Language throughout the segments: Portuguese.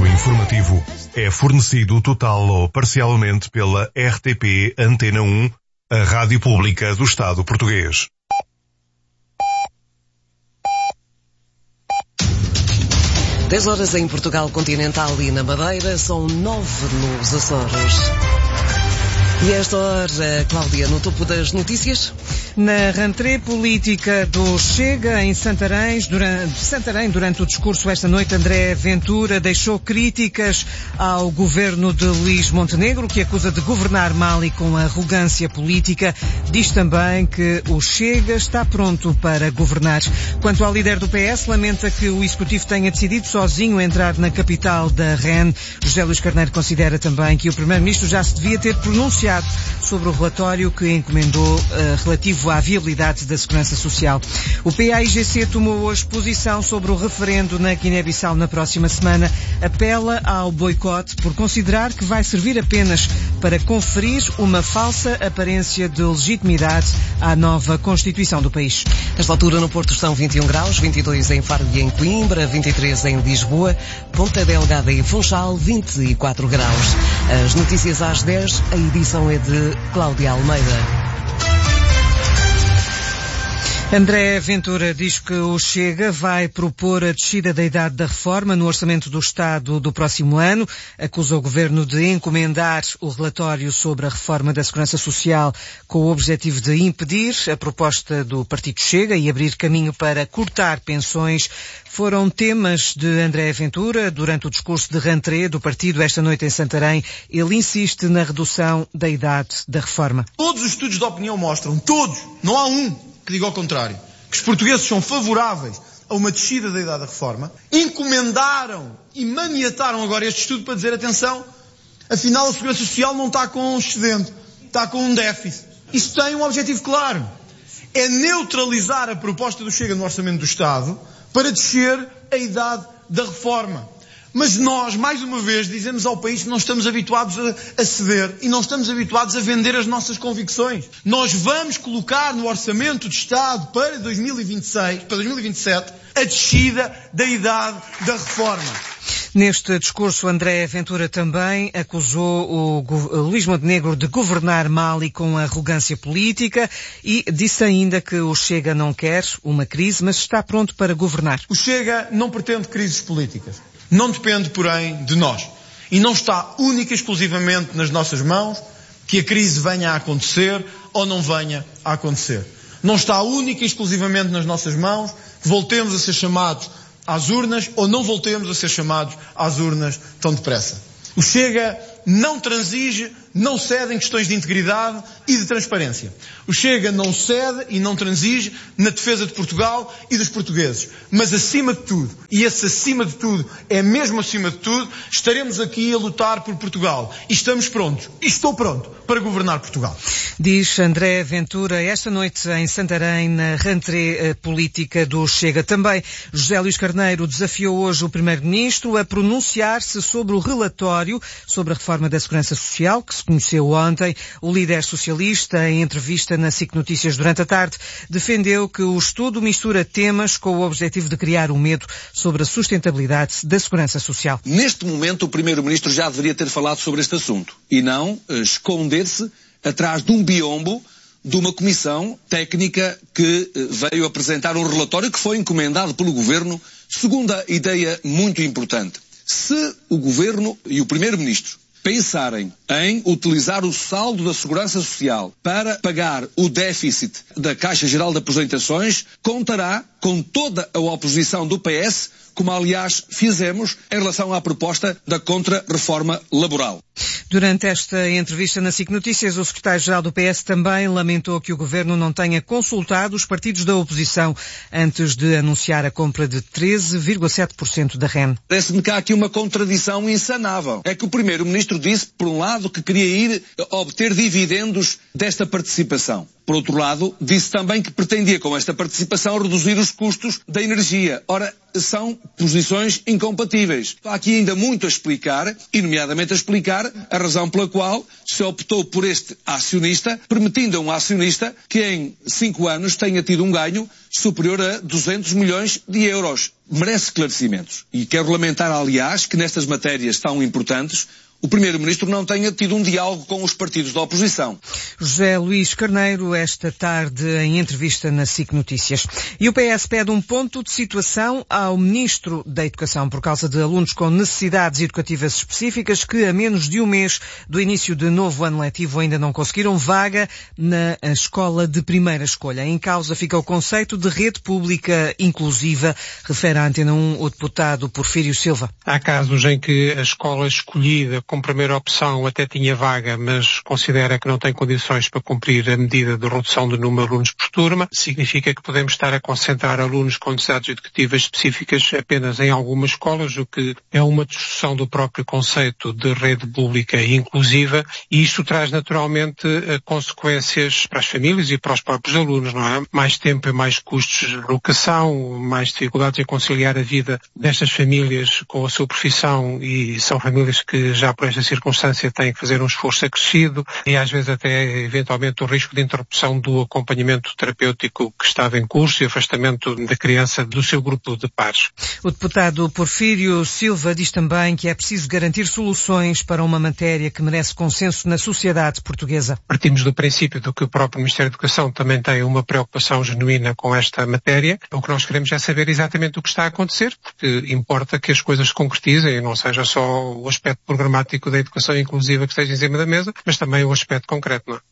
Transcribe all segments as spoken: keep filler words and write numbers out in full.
serviço informativo é fornecido total ou parcialmente pela R T P Antena um, a Rádio Pública do Estado Português. dez horas em Portugal Continental e na Madeira, são nove nos Açores. E a esta hora, Cláudia, no topo das notícias? Na rentrée política do Chega, em Santarém durante, Santarém, durante o discurso esta noite, André Ventura deixou críticas ao governo de Luís Montenegro, que acusa de governar mal e com arrogância política. Diz também que o Chega está pronto para governar. Quanto ao líder do P S, lamenta que o Executivo tenha decidido sozinho entrar na capital da R E N. José Luís Carneiro considera também que o Primeiro-Ministro já se devia ter pronunciado sobre o relatório que encomendou uh, relativo à viabilidade da segurança social. O P A I G C tomou hoje posição sobre o referendo na Guiné-Bissau na próxima semana. Apela ao boicote por considerar que vai servir apenas para conferir uma falsa aparência de legitimidade à nova Constituição do país. Nesta altura no Porto estão vinte e um graus, vinte e dois em Faro e em Coimbra, vinte e três em Lisboa, Ponta Delgada e Funchal, vinte e quatro graus. As notícias às dez, a edição é de Cláudia Almeida. André Ventura diz que o Chega vai propor a descida da idade da reforma no Orçamento do Estado do próximo ano. Acusa o Governo de encomendar o relatório sobre a reforma da Segurança Social com o objetivo de impedir a proposta do Partido Chega e abrir caminho para cortar pensões. Foram temas de André Ventura durante o discurso de rentrée do partido esta noite em Santarém. Ele insiste na redução da idade da reforma. Todos os estudos de opinião mostram, todos, não há um que diga ao contrário, que os portugueses são favoráveis a uma descida da idade da reforma. Encomendaram e maniataram agora este estudo para dizer, atenção, afinal a Segurança Social não está com um excedente, está com um déficit. Isso tem um objetivo claro, é neutralizar a proposta do Chega no Orçamento do Estado para descer a idade da reforma. Mas nós, mais uma vez, dizemos ao país que não estamos habituados a, a ceder e não estamos habituados a vender as nossas convicções. Nós vamos colocar no Orçamento de Estado para dois mil e vinte e seis, para dois mil e vinte e sete, a descida da idade da reforma. Neste discurso, André Ventura também acusou o Luís Montenegro de governar mal e com arrogância política e disse ainda que o Chega não quer uma crise, mas está pronto para governar. O Chega não pretende crises políticas. Não depende, porém, de nós. E não está única e exclusivamente nas nossas mãos que a crise venha a acontecer ou não venha a acontecer. Não está única e exclusivamente nas nossas mãos que voltemos a ser chamados às urnas ou não voltemos a ser chamados às urnas tão depressa. O Chega não transige, não cede em questões de integridade e de transparência. O Chega não cede e não transige na defesa de Portugal e dos portugueses. Mas acima de tudo, e esse acima de tudo é mesmo acima de tudo, estaremos aqui a lutar por Portugal. E estamos prontos, e estou pronto, para governar Portugal. Diz André Ventura esta noite em Santarém, na rentrée política do Chega. Também José Luís Carneiro desafiou hoje o Primeiro-Ministro a pronunciar-se sobre o relatório sobre a reforma da Segurança Social, que se conheceu ontem. O líder socialista, em entrevista na SIC Notícias durante a tarde, defendeu que o estudo mistura temas com o objetivo de criar um medo sobre a sustentabilidade da segurança social. Neste momento, o Primeiro-Ministro já deveria ter falado sobre este assunto e não uh, esconder-se atrás de um biombo de uma comissão técnica que uh, veio apresentar um relatório que foi encomendado pelo Governo, segundo a ideia muito importante. Se o Governo e o Primeiro-Ministro pensarem em utilizar o saldo da Segurança Social para pagar o déficit da Caixa Geral de Aposentações, contará com toda a oposição do P S, como aliás fizemos em relação à proposta da contra-reforma laboral. Durante esta entrevista na SIC Notícias, o secretário-geral do P S também lamentou que o Governo não tenha consultado os partidos da oposição antes de anunciar a compra de treze vírgula sete por cento da R E N. Parece-me que há aqui uma contradição insanável. É que o Primeiro-Ministro disse, por um lado, que queria ir obter dividendos desta participação. Por outro lado, disse também que pretendia com esta participação reduzir os custos da energia. Ora, são posições incompatíveis. Há aqui ainda muito a explicar, e nomeadamente a explicar a razão pela qual se optou por este acionista, permitindo a um acionista que em cinco anos tenha tido um ganho superior a duzentos milhões de euros. Merece esclarecimentos. E quero lamentar, aliás, que nestas matérias tão importantes o Primeiro-Ministro não tenha tido um diálogo com os partidos da oposição. José Luís Carneiro, esta tarde em entrevista na S I C Notícias. E o P S pede um ponto de situação ao Ministro da Educação por causa de alunos com necessidades educativas específicas que a menos de um mês do início de novo ano letivo ainda não conseguiram vaga na escola de primeira escolha. Em causa fica o conceito de rede pública inclusiva, refere à Antena um o deputado Porfírio Silva. Há casos em que a escola escolhida como primeira opção até tinha vaga, mas considera que não tem condições para cumprir a medida de redução do número de alunos por turma. Significa que podemos estar a concentrar alunos com necessidades educativas específicas apenas em algumas escolas, o que é uma distorção do próprio conceito de rede pública inclusiva, e isto traz naturalmente consequências para as famílias e para os próprios alunos, não é? Mais tempo e mais custos de locação, mais dificuldades em conciliar a vida destas famílias com a sua profissão, e são famílias que já por esta circunstância têm que fazer um esforço acrescido e às vezes até eventualmente o risco de interrupção do acompanhamento terapêutico que estava em curso e afastamento da criança do seu grupo de pares. O deputado Porfírio Silva diz também que é preciso garantir soluções para uma matéria que merece consenso na sociedade portuguesa. Partimos do princípio de que o próprio Ministério da Educação também tem uma preocupação genuína com esta matéria. O que nós queremos é saber exatamente o que está a acontecer, porque importa que as coisas se concretizem e não seja só o aspecto programático da educação inclusiva que esteja em cima da mesa, mas também o aspecto concreto, não é?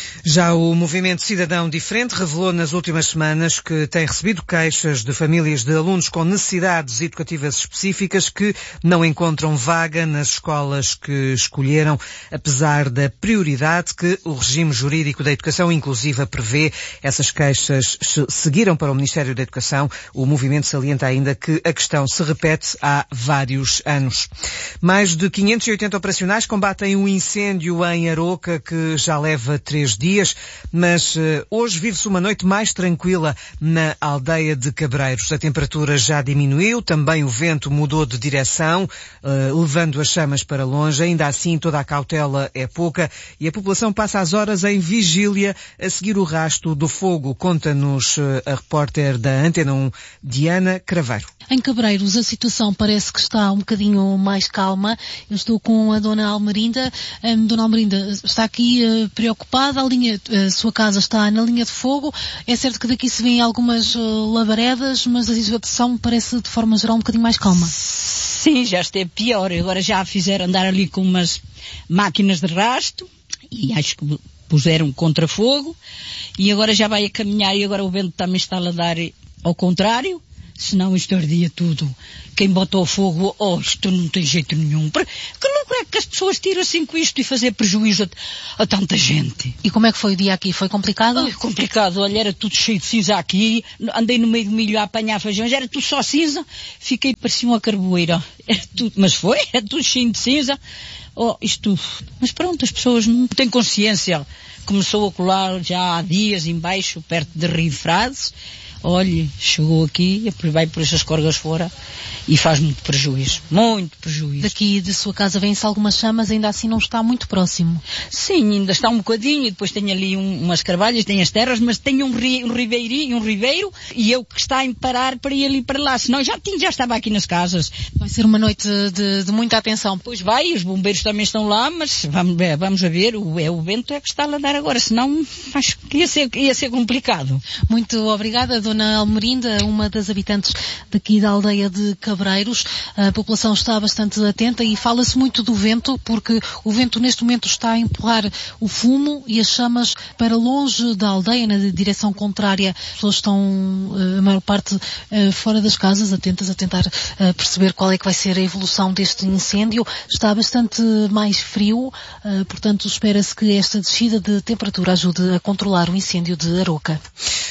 Já o Movimento Cidadão Diferente revelou nas últimas semanas que tem recebido queixas de famílias de alunos com necessidades educativas específicas que não encontram vaga nas escolas que escolheram, apesar da prioridade que o regime jurídico da educação inclusiva prevê. Essas queixas seguiram para o Ministério da Educação. O movimento salienta ainda que a questão se repete há vários anos. Mais de quinhentos e oitenta operacionais combatem um incêndio em Aroca que já leva três dias, mas uh, hoje vive-se uma noite mais tranquila na aldeia de Cabreiros. A temperatura já diminuiu, também o vento mudou de direção, uh, levando as chamas para longe. Ainda assim, toda a cautela é pouca e a população passa as horas em vigília a seguir o rasto do fogo. Conta-nos uh, a repórter da Antena um, Diana Craveiro. Em Cabreiros a situação parece que está um bocadinho mais calma. Eu estou com a Dona Almerinda. Um, Dona Almerinda, está aqui uh, preocupada, a, linha, a sua casa está na linha de fogo. É certo que daqui se vêem algumas uh, labaredas, mas a situação parece de forma geral um bocadinho mais calma. Sim, já esteve pior. Agora já fizeram andar ali com umas máquinas de rasto e acho que puseram contra fogo e agora já vai a caminhar e agora o vento também está a dar ao contrário. Senão isto ardia tudo. Quem botou fogo, oh, isto não tem jeito nenhum. Que lucro é que as pessoas tiram assim com isto e fazer prejuízo a, a tanta gente? E como é que foi o dia aqui? Foi complicado? Oh, complicado. Olha, era tudo cheio de cinza aqui. Andei no meio do milho a apanhar feijões. Era tudo só cinza. Fiquei, parecia uma carboeira. Era tudo, mas foi, era tudo cheio de cinza. Oh, isto... Mas pronto, as pessoas não têm consciência. Começou a colar já há dias embaixo, perto de Rio de Frades. Olhe, chegou aqui, vai por essas corgas fora e faz muito prejuízo, muito prejuízo. Daqui de sua casa vêm-se algumas chamas, ainda assim não está muito próximo. Sim, ainda está um bocadinho, e depois tem ali um, umas carvalhas, tem as terras, mas tem um, ri, um ribeirinho, um ribeiro, e eu que está em parar para ir ali para lá, senão já tinha, já estava aqui nas casas. Vai ser uma noite de, de muita atenção. Pois vai, os bombeiros também estão lá, mas vamos, vamos a ver, o, é, o vento é que está a dar agora, senão acho que ia ser, ia ser complicado. Muito obrigada, Dona Almerinda, uma das habitantes daqui da aldeia de Cabreiros. A população está bastante atenta e fala-se muito do vento, porque o vento neste momento está a empurrar o fumo e as chamas para longe da aldeia, na direção contrária. As pessoas estão, a maior parte, fora das casas, atentas a tentar perceber qual é que vai ser a evolução deste incêndio. Está bastante mais frio, portanto espera-se que esta descida de temperatura ajude a controlar o incêndio de Aroca.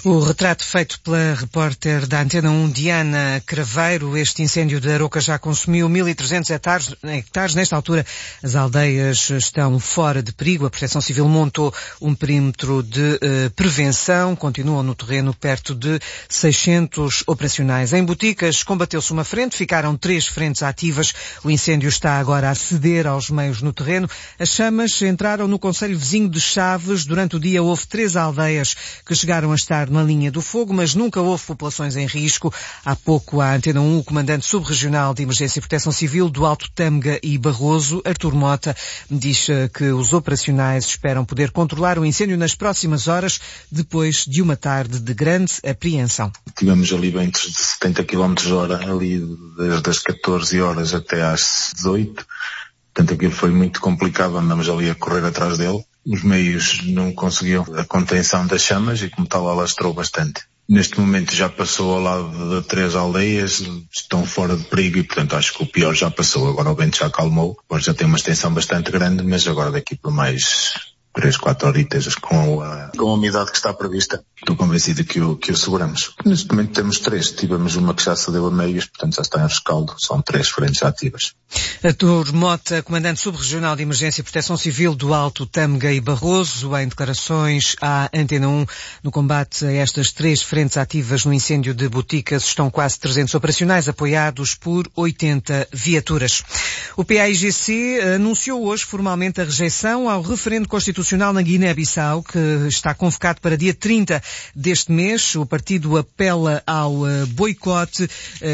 O retrato feito pela repórter da Antena um, Diana Craveiro. Este incêndio de Aroca já consumiu mil e trezentos hectares, hectares. Nesta altura, as aldeias estão fora de perigo. A Proteção Civil montou um perímetro de eh, prevenção. Continuam no terreno perto de seiscentos operacionais. Em Boticas, combateu-se uma frente. Ficaram três frentes ativas. O incêndio está agora a ceder aos meios no terreno. As chamas entraram no concelho vizinho de Chaves. Durante o dia houve três aldeias que chegaram a estar na linha do fogo, mas nunca houve populações em risco. Há pouco, à Antena um, o comandante subregional de Emergência e Proteção Civil do Alto Tâmega e Barroso, Artur Mota, diz que os operacionais esperam poder controlar o incêndio nas próximas horas, depois de uma tarde de grande apreensão. Tivemos ali bem de setenta quilómetros hora, ali desde as catorze horas até às dezoito. Portanto, aquilo foi muito complicado, andamos ali a correr atrás dele. Os meios não conseguiam a contenção das chamas e, como tal, alastrou bastante. Neste momento já passou ao lado de três aldeias, estão fora de perigo e, portanto, acho que o pior já passou. Agora o vento já acalmou, agora já tem uma extensão bastante grande, mas agora daqui por mais três, quatro horitas com a, com a umidade que está prevista, estou convencido que o, que o seguramos. Neste momento temos três, tivemos uma que já cedeu a meios, portanto já está em rescaldo, são três frentes ativas. Artur Mota, comandante subregional de Emergência e Proteção Civil do Alto Tâmega e Barroso, em declarações à Antena um, no combate a estas três frentes ativas no incêndio de Boticas, estão quase trezentos operacionais apoiados por oitenta viaturas. O P A I G C anunciou hoje formalmente a rejeição ao referendo constitucional na Guiné-Bissau, que está convocado para dia trinta deste mês. O partido apela ao uh, boicote uh,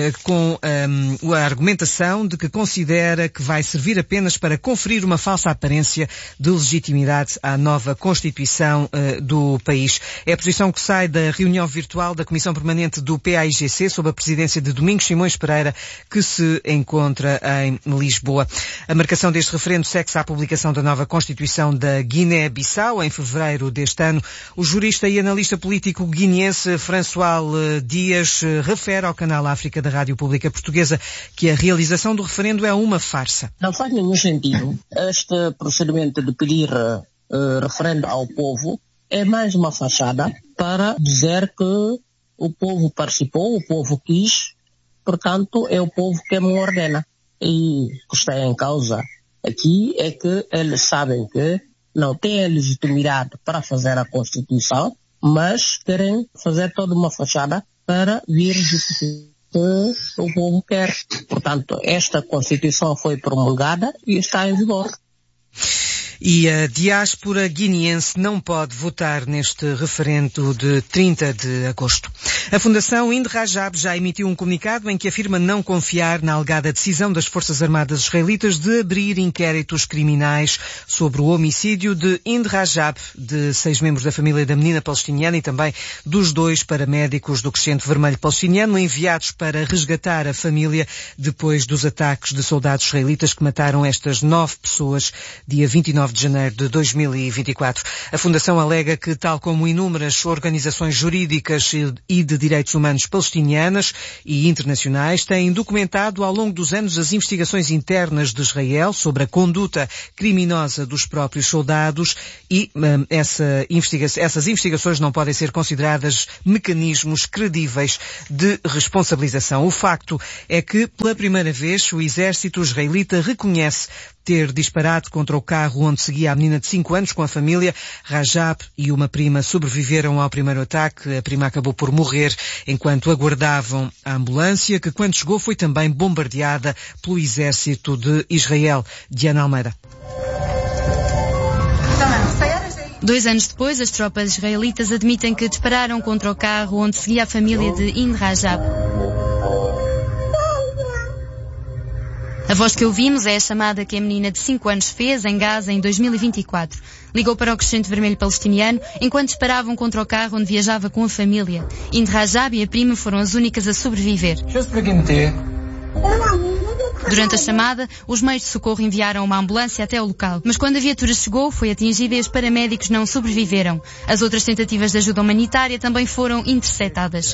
com um, a argumentação de que considera que vai servir apenas para conferir uma falsa aparência de legitimidade à nova Constituição uh, do país. É a posição que sai da reunião virtual da Comissão Permanente do P A I G C, sob a presidência de Domingos Simões Pereira, que se encontra em Lisboa. A marcação deste referendo segue-se à publicação da nova Constituição da Guiné-Bissau, em fevereiro deste ano. O jurista e analista político guineense François Dias refere ao canal África da Rádio Pública Portuguesa que a realização do referendo é uma farsa. Não faz nenhum sentido. Este procedimento de pedir uh, referendo ao povo é mais uma fachada para dizer que o povo participou, o povo quis, portanto é o povo que me ordena. E o que está em causa aqui é que eles sabem que não têm a legitimidade para fazer a Constituição, mas querem fazer toda uma fachada para vir justificar que o povo quer. Portanto, esta Constituição foi promulgada e está em vigor. E a diáspora guineense não pode votar neste referendo de trinta de agosto. A Fundação Ind Rajab já emitiu um comunicado em que afirma não confiar na alegada decisão das Forças Armadas israelitas de abrir inquéritos criminais sobre o homicídio de Ind Rajab, de seis membros da família da menina palestiniana e também dos dois paramédicos do Crescente Vermelho palestiniano enviados para resgatar a família depois dos ataques de soldados israelitas que mataram estas nove pessoas dia vinte e nove de janeiro de dois mil e vinte e quatro. A Fundação alega que, tal como inúmeras organizações jurídicas e de direitos humanos palestinianas e internacionais, têm documentado ao longo dos anos as investigações internas de Israel sobre a conduta criminosa dos próprios soldados e hum, essa investiga- essas investigações não podem ser consideradas mecanismos credíveis de responsabilização. O facto é que, pela primeira vez, o exército israelita reconhece ter disparado contra o carro onde seguia a menina de cinco anos com a família. Rajab e uma prima sobreviveram ao primeiro ataque. A prima acabou por morrer enquanto aguardavam a ambulância, que quando chegou foi também bombardeada pelo exército de Israel. Diana Almeida. Dois anos depois, as tropas israelitas admitem que dispararam contra o carro onde seguia a família de Ind Rajab. A voz que ouvimos é a chamada que a menina de cinco anos fez em Gaza em dois mil e vinte e quatro. Ligou para o Crescente Vermelho palestiniano enquanto disparavam contra o carro onde viajava com a família. Ind Rajab e a prima foram as únicas a sobreviver. Durante a chamada, os meios de socorro enviaram uma ambulância até o local. Mas quando a viatura chegou, foi atingida e os paramédicos não sobreviveram. As outras tentativas de ajuda humanitária também foram interceptadas.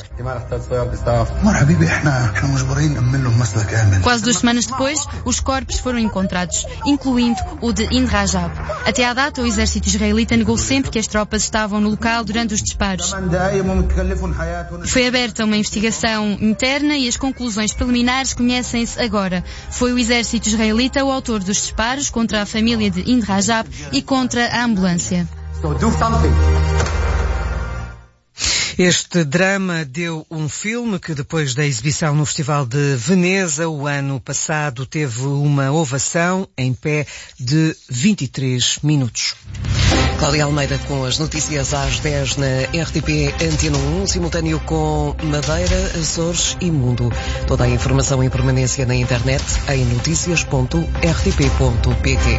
Quase duas semanas depois, os corpos foram encontrados, incluindo o de Ind Rajab. Até à data, o exército israelita negou sempre que as tropas estavam no local durante os disparos. Foi aberta uma investigação interna e as conclusões preliminares conhecem-se agora. Foi o exército israelita o autor dos disparos contra a família de Ind Rajab e contra a ambulância. Este drama deu um filme que, depois da exibição no Festival de Veneza, o ano passado, teve uma ovação em pé de vinte e três minutos. Cláudia Almeida com as notícias às dez na R T P Antena um, simultâneo com Madeira, Açores e Mundo. Toda a informação em permanência na internet em noticias ponto r t p ponto p t.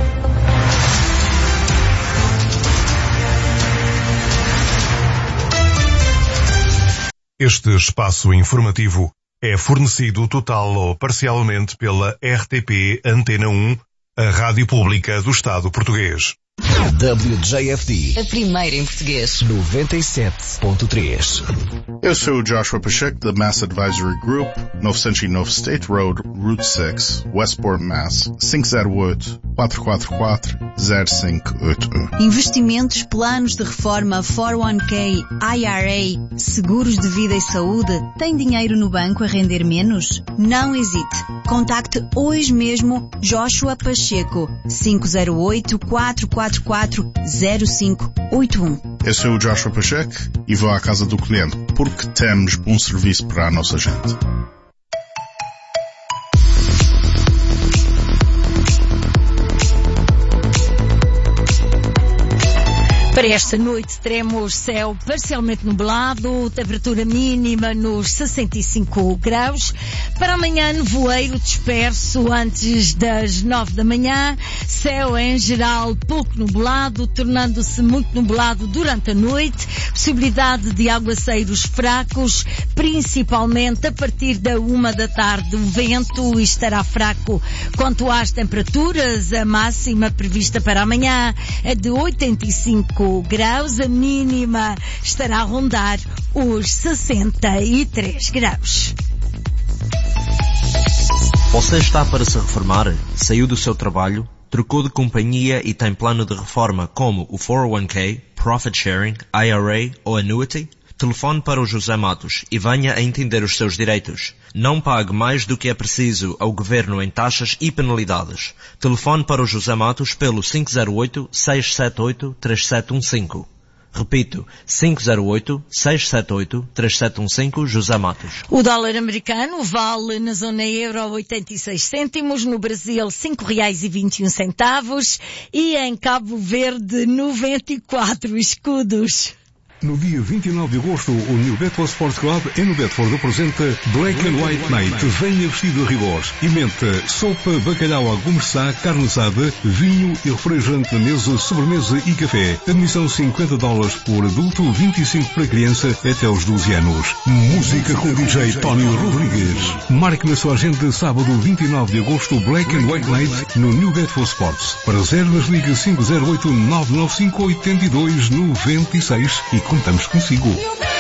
Este espaço informativo é fornecido total ou parcialmente pela R T P Antena um, a rádio pública do Estado português. W J F D, a primeira em português. noventa e sete ponto três. Eu sou o Joshua Pacheco da Mass Advisory Group, novecentos e nove State Road, Route seis, Westport, Mass. cinco zero oito, quatro quatro quatro, zero cinco oito um. Investimentos, planos de reforma, quatro um K, I R A, seguros de vida e saúde. Tem dinheiro no banco a render menos? Não hesite. Contacte hoje mesmo Joshua Pacheco, cinco zero oito, quatro quatro quatro, zero cinco oito um. Eu sou o Joshua Pacheco e vou à casa do cliente porque temos bom serviço para a nossa gente. Para esta noite teremos céu parcialmente nublado, temperatura mínima nos sessenta e cinco graus. Para amanhã, nevoeiro disperso antes das nove da manhã. Céu em geral pouco nublado, tornando-se muito nublado durante a noite. Possibilidade de aguaceiros fracos, principalmente a partir da uma da tarde. O vento estará fraco. Quanto às temperaturas, a máxima prevista para amanhã é de oitenta e cinco graus, a mínima estará a rondar os sessenta e três graus. Você está para se reformar? Saiu do seu trabalho? Trocou de companhia e tem plano de reforma como o quatro um K, Profit Sharing, I R A ou Annuity? Telefone para o José Matos e venha a entender os seus direitos. Não pague mais do que é preciso ao Governo em taxas e penalidades. Telefone para o José Matos pelo cinco zero oito, seis sete oito, três sete um cinco. Repito, cinco zero oito, seis sete oito, três sete um cinco, José Matos. O dólar americano vale na zona euro oitenta e seis cêntimos, no Brasil cinco reais e vinte e um centavos e em Cabo Verde noventa e quatro escudos. No dia vinte e nove de agosto, o New Bedford Sports Club em New Bedford apresenta Black and White Night. Venha vestido a rigor. Emenda, sopa, bacalhau à gourmet, carne assada, vinho e refrigerante na mesa, sobremesa e café. Admissão cinquenta dólares por adulto, vinte e cinco para criança até aos doze anos. Música com o D J Tony Rodrigues. Marque na sua agenda sábado vinte e nove de agosto Black and White Night no New Bedford Sports. Para reservas ligue cinco zero oito, nove nove cinco, oito dois nove seis e contamos consigo.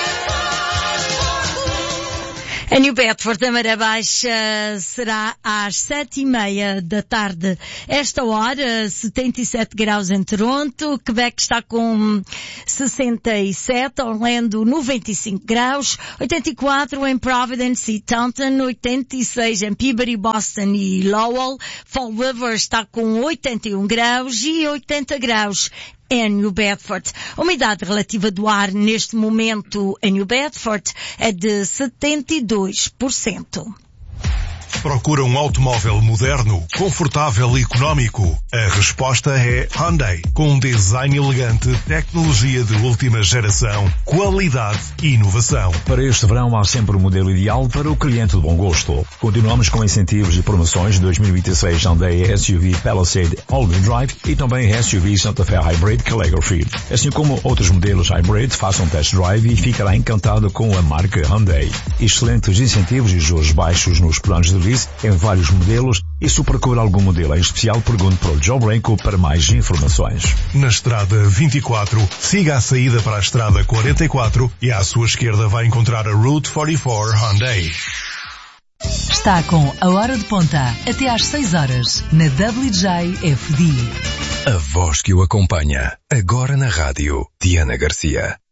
A New Bedford, a maré baixa, será às sete e meia da tarde. Esta hora, setenta e sete graus em Toronto, Quebec está com sessenta e sete, Orlando noventa e cinco graus, oitenta e quatro em Providence e Taunton, oitenta e seis em Peabody, Boston e Lowell, Fall River está com oitenta e um graus e oitenta graus em New Bedford. A umidade relativa do ar neste momento em New Bedford é de setenta e dois por cento. Procura um automóvel moderno, confortável e económico? A resposta é Hyundai. Com um design elegante, tecnologia de última geração, qualidade e inovação. Para este verão há sempre um modelo ideal para o cliente de bom gosto. Continuamos com incentivos e promoções dois mil e vinte e seis Hyundai S U V Palisade All-Wheel Drive e também S U V Santa Fe Hybrid Calligraphy. Assim como outros modelos Hybrid, faça um test drive e ficará encantado com a marca Hyundai. Excelentes incentivos e juros baixos nos planos de release em vários modelos e se procura algum modelo em especial, pergunte para o Joe Branco para mais informações. Na Estrada vinte e quatro, siga a saída para a Estrada quarenta e quatro e à sua esquerda vai encontrar a Route quarenta e quatro Hyundai. Está com a Hora de Ponta, até às seis horas, na W J F D. A voz que o acompanha, agora na rádio, Diana Garcia.